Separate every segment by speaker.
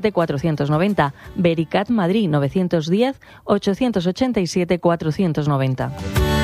Speaker 1: de 490. Vericat Madrid 910 887 490.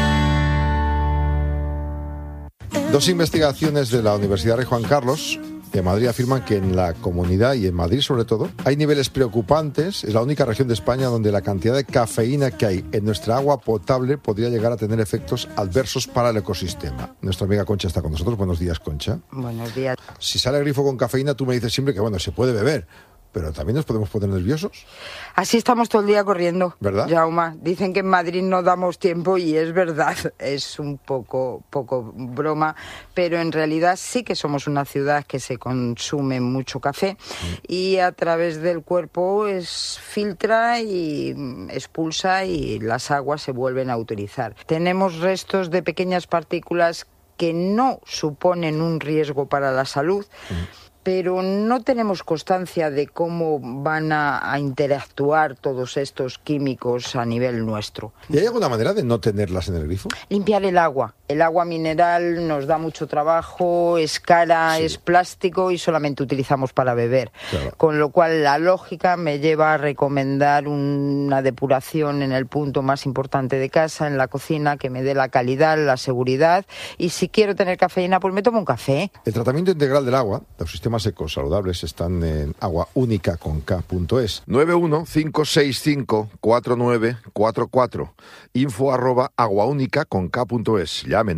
Speaker 2: Dos investigaciones de la Universidad Rey Juan Carlos de Madrid afirman que en la comunidad y en Madrid sobre todo hay niveles preocupantes. Es la única región de España donde la cantidad de cafeína que hay en nuestra agua potable podría llegar a tener efectos adversos para el ecosistema. Nuestra amiga Concha está con nosotros. Buenos días, Concha.
Speaker 3: Buenos días.
Speaker 2: Si sale el grifo con cafeína, tú me dices siempre que bueno, se puede beber, pero también nos podemos poner nerviosos.
Speaker 3: Así estamos todo el día corriendo,
Speaker 2: ¿verdad?
Speaker 3: Jaume, dicen que en Madrid no damos tiempo y es verdad, es un poco broma, pero en realidad sí que somos una ciudad que se consume mucho café y a través del cuerpo filtra y expulsa y las aguas se vuelven a utilizar. Tenemos restos de pequeñas partículas que no suponen un riesgo para la salud, pero no tenemos constancia de cómo van a interactuar todos estos químicos a nivel nuestro.
Speaker 2: ¿Y hay alguna manera de no tenerlas en el grifo?
Speaker 3: Limpiar el agua. El agua mineral nos da mucho trabajo, es cara, es plástico y solamente utilizamos para beber. Claro. Con lo cual la lógica me lleva a recomendar una depuración en el punto más importante de casa, en la cocina, que me dé la calidad, la seguridad. Y si quiero tener cafeína, pues me tomo un café.
Speaker 2: El tratamiento integral del agua, los sistemas secos saludables, están en aguaunicaconk.es. 915654944. info@aguaunicaconk.es. Llame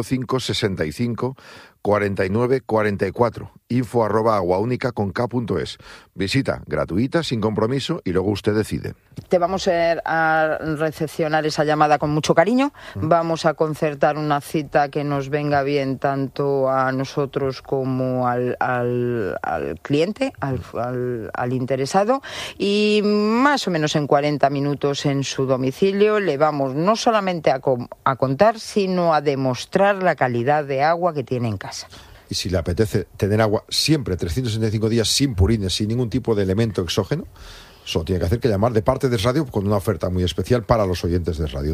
Speaker 2: 915654944. info@aguaunicaconk.es. Visita gratuita, sin compromiso, y luego usted decide.
Speaker 3: Te vamos a recepcionar esa llamada con mucho cariño. Vamos a concertar una cita que nos venga bien tanto a nosotros como al cliente, al interesado, y más o menos en 40 minutos en su domicilio le vamos no solamente a contar, sino a demostrar la calidad de agua que tiene en casa.
Speaker 2: Y si le apetece tener agua siempre, 365 días, sin purines, sin ningún tipo de elemento exógeno, solo tiene que hacer que llamar de parte de Radio con una oferta muy especial para los oyentes de Radio.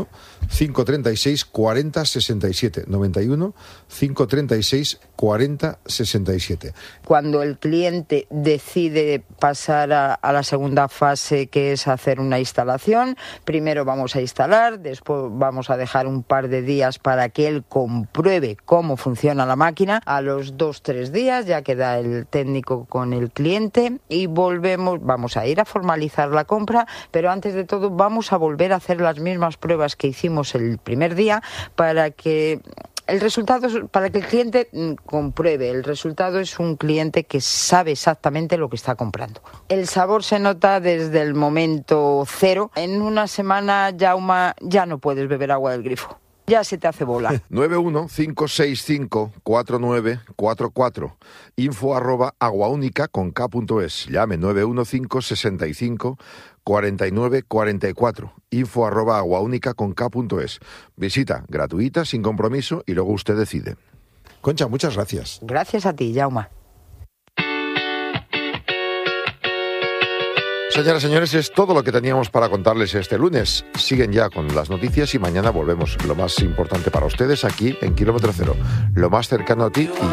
Speaker 2: 91-536-4067. 91-536-4067.
Speaker 3: Cuando el cliente decide pasar a la segunda fase, que es hacer una instalación, primero vamos a instalar, después vamos a dejar un par de días para que él compruebe cómo funciona la máquina. A los 2-3 días ya queda el técnico con el cliente y vamos a ir a formalizar la compra, pero antes de todo vamos a volver a hacer las mismas pruebas que hicimos el primer día para que el cliente compruebe. El resultado es un cliente que sabe exactamente lo que está comprando. El sabor se nota desde el momento cero. En una semana, Jaume, ya no puedes beber agua del grifo. Ya se te hace bola.
Speaker 2: 915654944. info@aguaunicaconk.es. Llame 915654944. info@aguaunicaconk.es. Visita gratuita, sin compromiso, y luego usted decide. Concha, muchas gracias.
Speaker 3: Gracias a ti, Jaume.
Speaker 2: Señoras y señores, es todo lo que teníamos para contarles este lunes. Siguen ya con las noticias y mañana volvemos. Lo más importante para ustedes aquí en Kilómetro Cero, lo más cercano a ti y